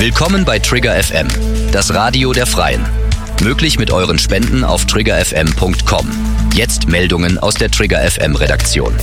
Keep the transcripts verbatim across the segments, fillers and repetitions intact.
Willkommen bei Trigger F M, das Radio der Freien. Möglich mit euren Spenden auf trigger f m punkt com. Jetzt Meldungen aus der Trigger F M Redaktion.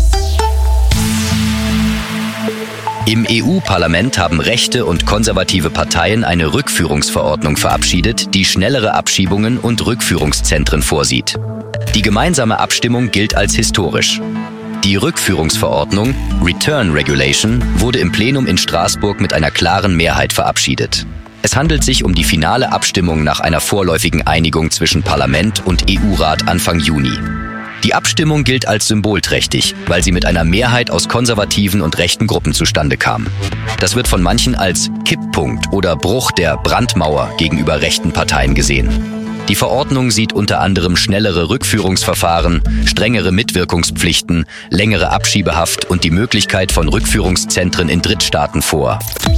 Im E U-Parlament haben rechte und konservative Parteien eine Rückführungsverordnung verabschiedet, die schnellere Abschiebungen und Rückführungszentren vorsieht. Die gemeinsame Abstimmung gilt als historisch. Die Rückführungsverordnung, Return Regulation, wurde im Plenum in Straßburg mit einer klaren Mehrheit verabschiedet. Es handelt sich um die finale Abstimmung nach einer vorläufigen Einigung zwischen Parlament und E U-Rat Anfang Juni. Die Abstimmung gilt als symbolträchtig, weil sie mit einer Mehrheit aus konservativen und rechten Gruppen zustande kam. Das wird von manchen als Kipppunkt oder Bruch der Brandmauer gegenüber rechten Parteien gesehen. Die Verordnung sieht unter anderem schnellere Rückführungsverfahren, strengere Mitwirkungspflichten, längere Abschiebehaft und die Möglichkeit von Rückführungszentren in Drittstaaten vor.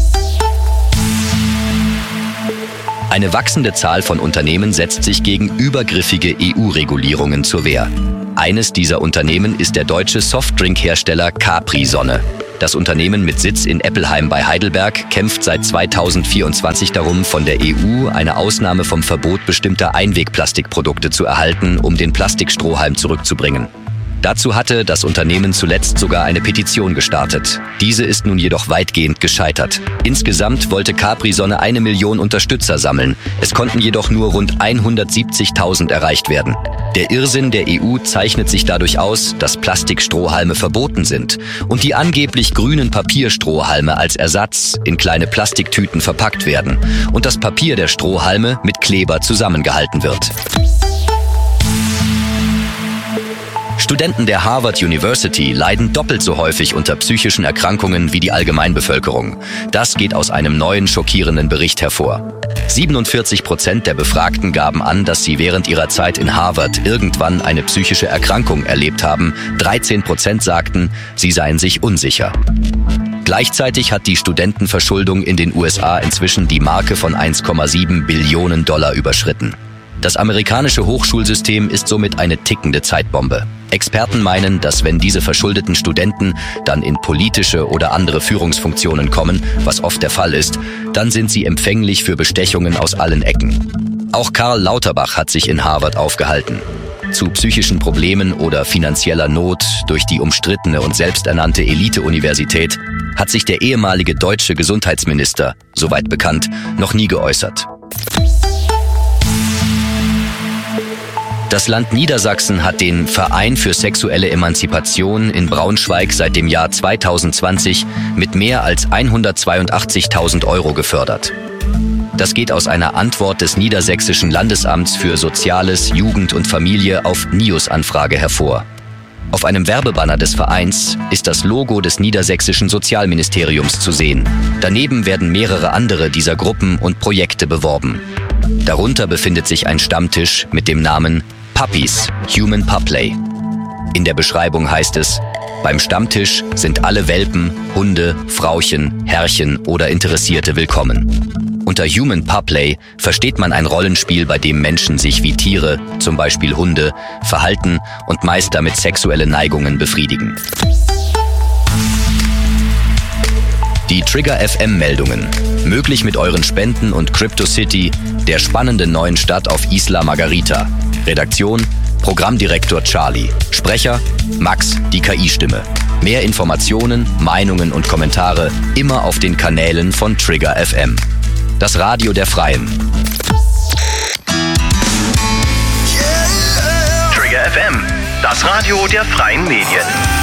Eine wachsende Zahl von Unternehmen setzt sich gegen übergriffige E U-Regulierungen zur Wehr. Eines dieser Unternehmen ist der deutsche Softdrinkhersteller Capri-Sonne. Das Unternehmen mit Sitz in Eppelheim bei Heidelberg kämpft seit zweitausendvierundzwanzig darum, von der E U eine Ausnahme vom Verbot bestimmter Einwegplastikprodukte zu erhalten, um den Plastikstrohhalm zurückzubringen. Dazu hatte das Unternehmen zuletzt sogar eine Petition gestartet. Diese ist nun jedoch weitgehend gescheitert. Insgesamt wollte Capri-Sonne eine Million Unterstützer sammeln. Es konnten jedoch nur rund hundertsiebzigtausend erreicht werden. Der Irrsinn der E U zeichnet sich dadurch aus, dass Plastikstrohhalme verboten sind und die angeblich grünen Papierstrohhalme als Ersatz in kleine Plastiktüten verpackt werden und das Papier der Strohhalme mit Kleber zusammengehalten wird. Studenten der Harvard University leiden doppelt so häufig unter psychischen Erkrankungen wie die Allgemeinbevölkerung. Das geht aus einem neuen, schockierenden Bericht hervor. siebenundvierzig Prozent der Befragten gaben an, dass sie während ihrer Zeit in Harvard irgendwann eine psychische Erkrankung erlebt haben. dreizehn Prozent sagten, sie seien sich unsicher. Gleichzeitig hat die Studentenverschuldung in den U S A inzwischen die Marke von eins Komma sieben Billionen Dollar überschritten. Das amerikanische Hochschulsystem ist somit eine tickende Zeitbombe. Experten meinen, dass wenn diese verschuldeten Studenten dann in politische oder andere Führungsfunktionen kommen, was oft der Fall ist, dann sind sie empfänglich für Bestechungen aus allen Ecken. Auch Karl Lauterbach hat sich in Harvard aufgehalten. Zu psychischen Problemen oder finanzieller Not durch die umstrittene und selbsternannte Elite-Universität hat sich der ehemalige deutsche Gesundheitsminister, soweit bekannt, noch nie geäußert. Das Land Niedersachsen hat den Verein für sexuelle Emanzipation in Braunschweig seit dem Jahr zweitausendzwanzig mit mehr als hundertzweiundachtzigtausend Euro gefördert. Das geht aus einer Antwort des Niedersächsischen Landesamts für Soziales, Jugend und Familie auf N I U S-Anfrage hervor. Auf einem Werbebanner des Vereins ist das Logo des Niedersächsischen Sozialministeriums zu sehen. Daneben werden mehrere andere dieser Gruppen und Projekte beworben. Darunter befindet sich ein Stammtisch mit dem Namen Puppies, Human Puplay. In der Beschreibung heißt es, beim Stammtisch sind alle Welpen, Hunde, Frauchen, Herrchen oder Interessierte willkommen. Unter Human Puplay versteht man ein Rollenspiel, bei dem Menschen sich wie Tiere, zum Beispiel Hunde, verhalten und meist damit sexuelle Neigungen befriedigen. Die Trigger F M-Meldungen. Möglich mit euren Spenden und CryptoCity, der spannenden neuen Stadt auf Isla Margarita. Redaktion, Programmdirektor Charlie. Sprecher, Max, die K I-Stimme. Mehr Informationen, Meinungen und Kommentare immer auf den Kanälen von Trigger F M. Das Radio der Freien. Trigger F M, das Radio der Freien Medien.